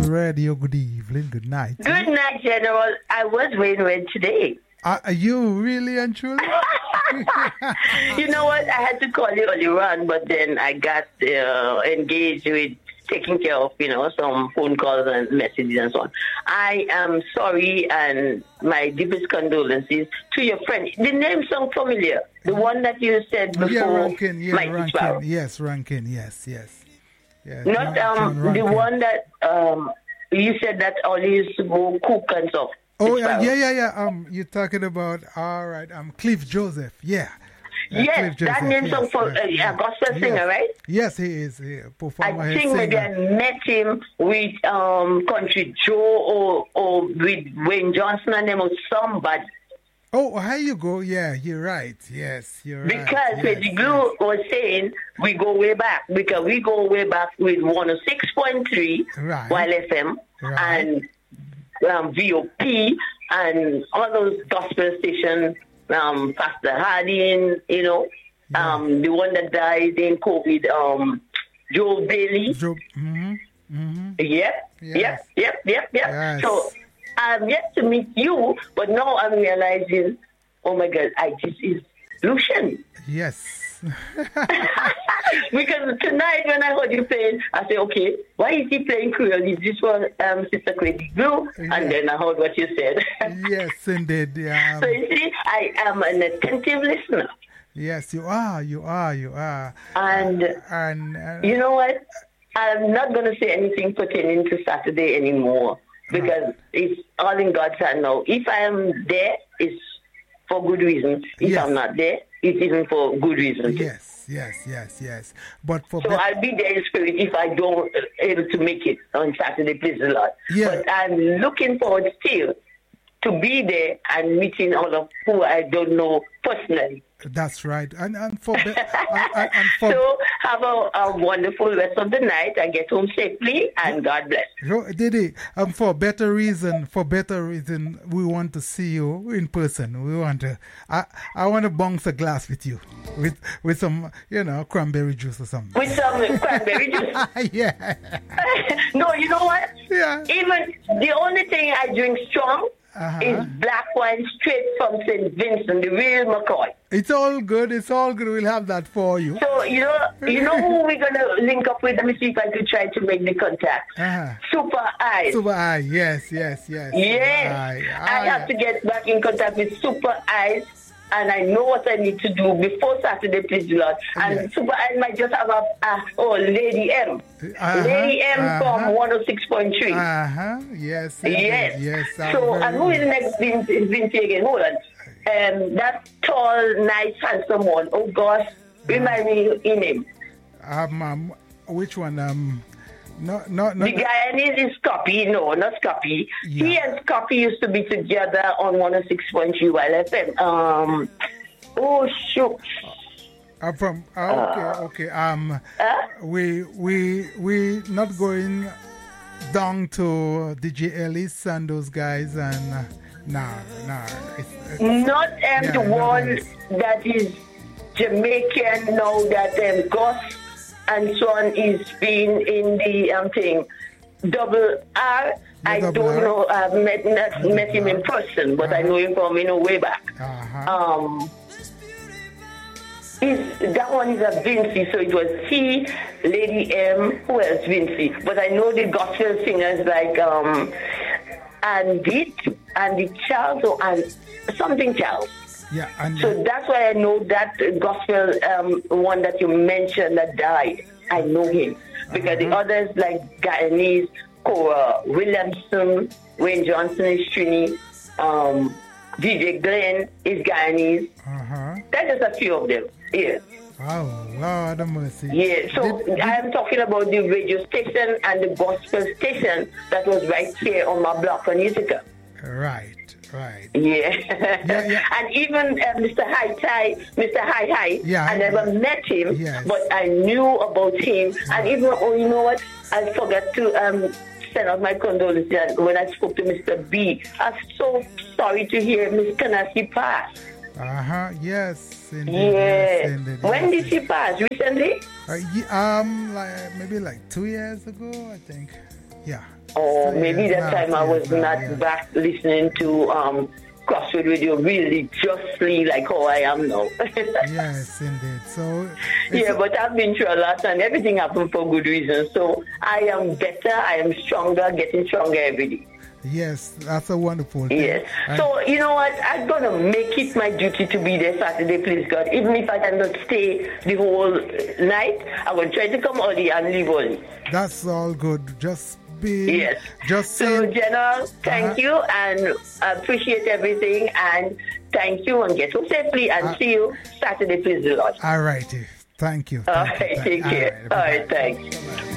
Radio. Good evening, good night. Good night, General. I was waiting today. Are you really and truly? You know what? I had to call you earlier on, but then I got engaged with taking care of, some phone calls and messages and so on. I am sorry and my deepest condolences to your friend. The name sounds familiar. The one that you said before. Yeah, Rankin. Yeah, Rankin. Yes, Rankin. Yes. Yeah, not the one that you said that only used to go cook and stuff. Oh, yeah. You're talking about, all right, Cliff Joseph. Yeah. Yes, that name song for a gospel singer, right? Yes, he is. Performer, I think maybe I met him with Country Joe or with Wayne Johnson and them or somebody. Oh, here you go. Yeah, you're right. Yes, you're right. Because the Glue was saying we go way back. Because we go way back with 106.3 While FM and VOP and all those gospel stations. Pastor Harding, the one that died in COVID, Joe Bailey. Yep. Yes. So I'm yet to meet you, but now I'm realizing, oh my God, this is Lucian. Yes. Because tonight when I heard you playing, I said, okay, why is he playing Creole? Is this for Sister Crazy Blue? Yeah. And then I heard what you said. Yes, indeed. Yeah. So you see, I am an attentive listener. Yes, you are. And you know what? I'm not going to say anything pertaining to Saturday anymore because it's all in God's hand now. If I am there, it's for good reasons. If I'm not there, it's even for good reasons. Yes. But so I'll be there in spirit if I don't able to make it on Saturday, please the Lord. Yeah. But I'm looking forward still to be there and meeting all of who I don't know personally. That's right. And for so have a wonderful rest of the night and get home safely and God bless. Didi, for better reason, we want to see you in person. We want to. I want to bounce a glass with you, with some, cranberry juice or something. With some cranberry juice. Yeah. No, you know what? Yeah. Even the only thing I drink strong. Is black wine straight from St. Vincent, the real McCoy. It's all good. We'll have that for you. So, you know who we're going to link up with? Let me see if I could try to make the contact. Super Eyes. Super Eyes, yes. Yes. I have to get back in contact with Super Eyes. And I know what I need to do before Saturday, please, Lord. And Super Eyes might just have Lady M. Lady M from 106.3. Yes. So, and who is the next Vinci again? Hold on. That tall, nice, handsome one. Oh, gosh. Remind me in him. Which one? No. The Guyanese is Scoppy. No, not Scoppy. Yeah. He and Scoppy used to be together on 106.3 While FM. Oh, shoot. Okay. We not going down to DJ Ellis and those guys and no. Not the one that is Jamaican now that Gus and so on is being in the thing. Double R. I don't know. I've met him in person, but I know him from way back. That one is a Vinci, so it was he, Lady M, who else Vinci? But I know the gospel singers like Andy Charles or something Charles. Yeah, so that's why I know that gospel one that you mentioned that died. I know him because the others like Guyanese, Cora Williamson, Wayne Johnson is Trini, DJ Glenn is Guyanese. That's just a few of them. Yeah. Oh, Lord have mercy. Yeah, so I'm talking about the radio station and the gospel station that was right here on my block on Utica. Right. Yeah. And even Mr. Hi, I never met him, but I knew about him. And even, you know what? I forgot to send out my condolences when I spoke to Mr. B. I'm so sorry to hear Miss Kanasi pass. Yes. Indeed, yeah. Yes, indeed, when did she pass? Recently? Maybe like 2 years ago, I think. Yeah. Or maybe that time I was not back listening to Crossroad Radio religiously like how I am now. Yes, indeed. So yeah, but I've been through a lot and everything happened for good reason. So I am better, I am stronger, getting stronger every day. Yes, that's a wonderful thing. Yes. So, you know what? I'm going to make it my duty to be there Saturday, please God. Even if I cannot stay the whole night, I will try to come early and leave early. That's all good. Just be... Yes. Just so, General, thank you, and I appreciate everything, and thank you, and get home safely, and see you Saturday, please, the Lord. All righty. Thank you. All right, take care. All right, thanks.